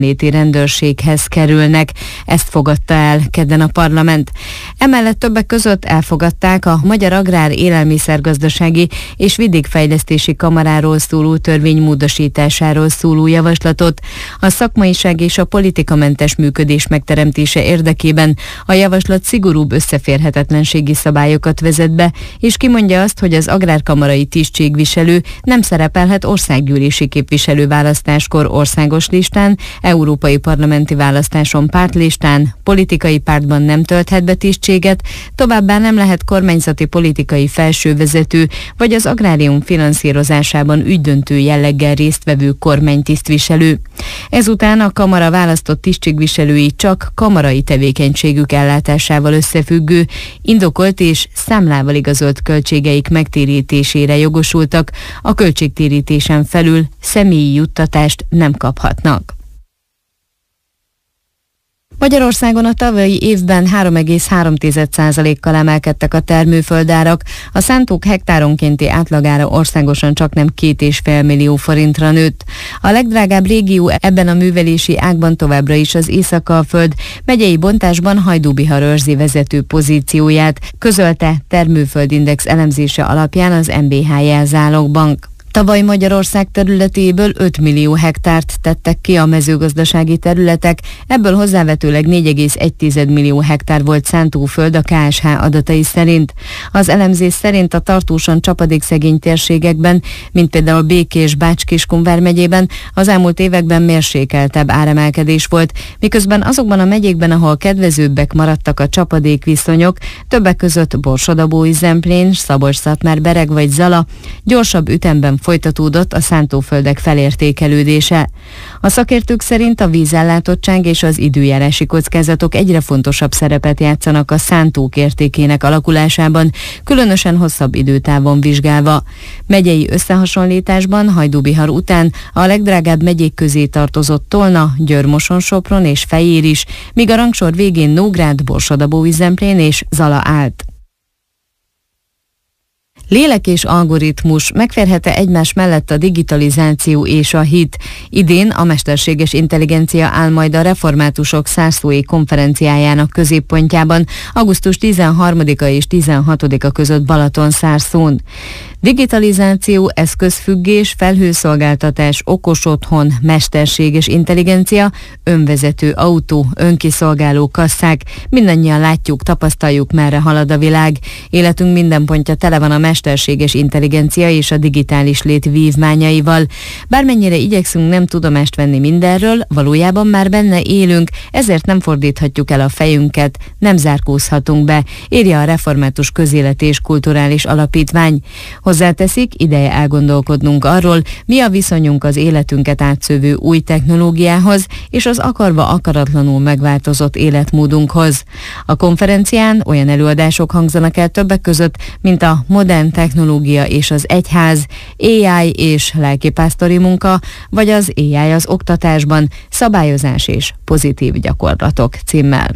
rendőrséghez kerülnek. Ezt fogadta el kedden a parlament. Emellett többek között elfogadták a Magyar Agrár Élelmiszergazdasági és Vidékfejlesztési Kamaráról szóló törvény módosításáról szóló javaslatot. A szakmaiság és a politikamentes működés megteremtése érdekében a javaslat szigorúbb összeférhetetlenségi szabályokat vezet be, és kimondja azt, hogy az agrárkamarai tisztségviselő nem szerepelhet országgyűlési képviselőválasztáskor országos listán, európai parlamenti választáson pártlistán, politikai pártban nem tölthet be tisztséget, továbbá nem lehet kormányzati politikai felsővezető vagy az agrárium finanszírozásában ügydöntő jelleggel résztvevő kormánytisztviselő. Ezután a kamara választott tisztségviselői csak kamarai tevékenységük ellátásával összefüggő, indokolt és számlával igazolt költségeik megtérítésére jogosultak, a költségtérítésen felül személyi juttatást nem kaphatnak. Magyarországon a tavalyi évben 3,3%-kal emelkedtek a termőföldárak, a szántók hektáronkénti átlagára országosan csaknem 2,5 millió forintra nőtt. A legdrágább régió ebben a művelési ágban továbbra is az Észak-Alföld, megyei bontásban Hajdú-Bihar őrzi vezető pozícióját, közölte termőföldindex elemzése alapján az MBH Jelzálogbank. Tavaly Magyarország területéből 5 millió hektárt tettek ki a mezőgazdasági területek, ebből hozzávetőleg 4,1 millió hektár volt szántóföld a KSH adatai szerint. Az elemzés szerint a tartósan csapadékszegény térségekben, mint például Békés, Bács-Kiskun megyében az elmúlt években mérsékeltebb áremelkedés volt, miközben azokban a megyékben, ahol kedvezőbbek maradtak a csapadékviszonyok, többek között Borsodabói, Zemplén, Szabolcs-Szatmár-Bereg vagy Zala, gyorsabb ütemben folytatódott a szántóföldek felértékelődése. A szakértők szerint a vízellátottság és az időjárási kockázatok egyre fontosabb szerepet játszanak a szántók értékének alakulásában, különösen hosszabb időtávon vizsgálva. Megyei összehasonlításban Hajdú-Bihar után a legdrágább megyék közé tartozott Tolna, Győr-Moson-Sopron és Fejér is, míg a rangsor végén Nógrád, Borsodabói, Zemplén és Zala állt. Lélek és algoritmus, megférhet-e egymás mellett a digitalizáció és a hit? Idén a mesterséges intelligencia áll majd a reformátusok Szászlói konferenciájának középpontjában, augusztus 13-a és 16-a között Balatonszárszón. Digitalizáció, eszközfüggés, felhőszolgáltatás, okos otthon, mesterséges intelligencia, önvezető autó, önkiszolgáló kasszák, mindannyian látjuk, tapasztaljuk, merre halad a világ. Életünk minden pontja tele van a mesterséges intelligencia és a digitális lét vívmányaival. Bármennyire igyekszünk nem tudomást venni mindenről, valójában már benne élünk, ezért nem fordíthatjuk el a fejünket, nem zárkózhatunk be, írja a Református Közéleti és Kulturális Alapítvány. Hozzáteszik, ideje elgondolkodnunk arról, mi a viszonyunk az életünket átszövő új technológiához és az akarva akaratlanul megváltozott életmódunkhoz. A konferencián olyan előadások hangzanak el többek között, mint a modern technológia és az egyház, AI és lelkipásztori munka, vagy az AI az oktatásban, szabályozás és pozitív gyakorlatok címmel.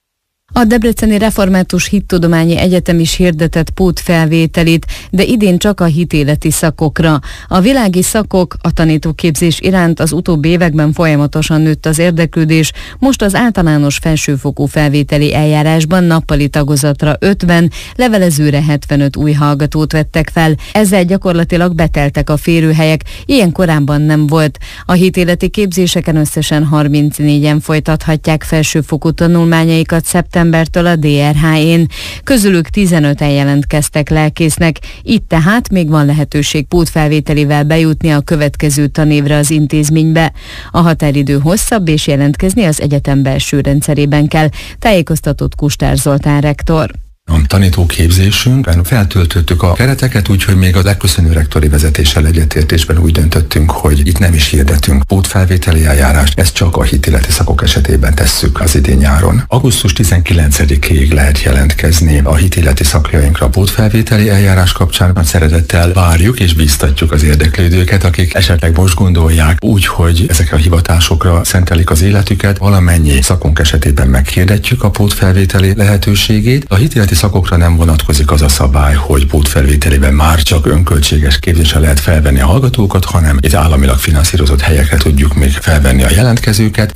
A Debreceni Református Hittudományi Egyetem is hirdetett pótfelvételit, de idén csak a hitéleti szakokra. A világi szakok, a tanítóképzés iránt az utóbbi években folyamatosan nőtt az érdeklődés, most az általános felsőfokú felvételi eljárásban nappali tagozatra 50, levelezőre 75 új hallgatót vettek fel. Ezzel gyakorlatilag beteltek a férőhelyek, ilyen korábban nem volt. A hitéleti képzéseken összesen 34-en folytathatják felsőfokú tanulmányaikat szeptembertől a DRH-én. Közülük 15-en jelentkeztek lelkésznek, itt tehát még van lehetőség pótfelvételivel bejutni a következő tanévre az intézménybe. A határidő hosszabb, és jelentkezni az egyetem belső rendszerében kell, tájékoztatott Kustár Zoltán rektor. A tanítóképzésünkben feltöltöttük a kereteket, úgyhogy még a legköszönő rektori vezetéssel egyetértésben úgy döntöttünk, hogy itt nem is hirdetünk pótfelvételi eljárást, ezt csak a hitéleti szakok esetében tesszük az idén nyáron. Augusztus 19-ig lehet jelentkezni a hitéleti szakjainkra a pótfelvételi eljárás kapcsán. Nagy szeretettel várjuk és bíztatjuk az érdeklődőket, akik esetleg most gondolják úgy, hogy ezekre a hivatásokra szentelik az életüket. Valamennyi szakunk esetében meghirdetjük a pótfelvételi lehetőségét. A hitéleti szakokra nem vonatkozik az a szabály, hogy pótfelvételében már csak önköltséges képzésre lehet felvenni a hallgatókat, hanem itt államilag finanszírozott helyekre tudjuk még felvenni a jelentkezőket.